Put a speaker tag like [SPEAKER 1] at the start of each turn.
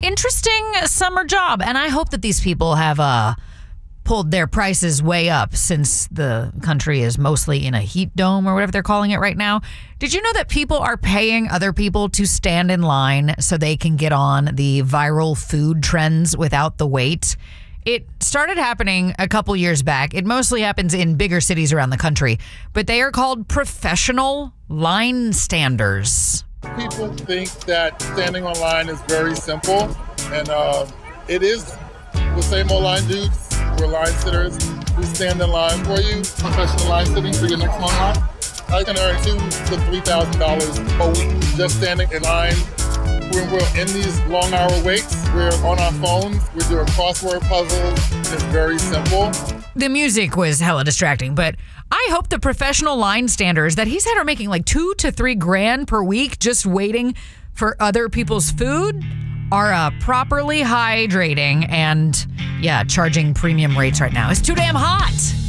[SPEAKER 1] interesting summer job. And I hope that these people have pulled their prices way up since the country is mostly in a heat dome or whatever they're calling it right now. Did you know that people are paying other people to stand in line so they can get on the viral food trends without the wait? It started happening a couple years back. It mostly happens in bigger cities around the country, but they are called professional line standers.
[SPEAKER 2] People think that standing on line is very simple, and it is. The same old line dudes. We're line sitters who stand in line for you. Professional line sitting for your next long line. I can earn $2,000 to $3,000 a week just standing in line. When we're in these long hour waits, we're on our phones, we're doing crossword puzzles. It's very simple.
[SPEAKER 1] The music was hella distracting, but I hope the professional line standers that he said are making like $2,000 to $3,000 per week just waiting for other people's food are properly hydrating and, charging premium rates right now. It's too damn hot.